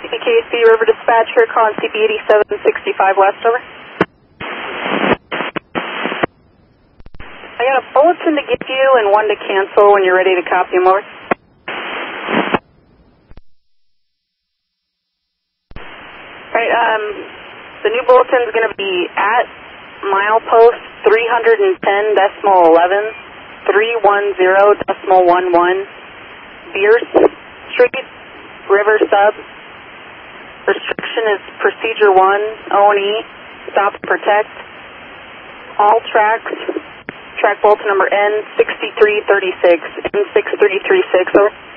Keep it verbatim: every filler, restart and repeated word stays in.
C B K S B River Dispatch here, calling C B eighty-seven sixty-five West, over. I got a bulletin to give you and one to cancel when you're ready to copy them over. Alright, um, the new bulletin is going to be at milepost three ten decimal eleven, three ten decimal eleven, Bierce Street, River Sub. Restriction is procedure one, O and E, stop and protect. All tracks, track bulletin number N six three three six, N six three three six, over.